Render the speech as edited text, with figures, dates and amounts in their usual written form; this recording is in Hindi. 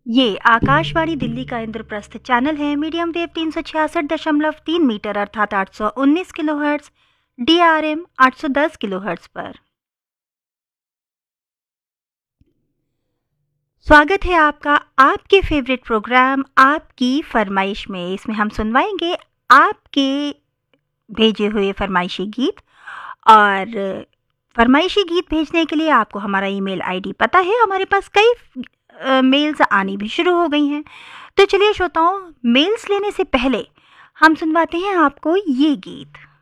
ये आकाशवाणी दिल्ली का इंद्रप्रस्थ चैनल है। मीडियम वेव 366.3 मीटर अर्थात 819 किलोहर्ट्ज, DRM 810 किलोहर्ट्ज पर। स्वागत है आपका आपके फेवरेट प्रोग्राम आपकी फरमाइश में। इसमें हम सुनवाएंगे आपके भेजे हुए फरमाइशी गीत। और फरमाइशी गीत भेजने के लिए आपको हमारा ईमेल आईडी पता है। हमारे पास कई मेल्स आनी भी शुरू हो गई हैं। तो चलिए श्रोताओं, मेल्स लेने से पहले हम सुनवाते हैं आपको ये गीत।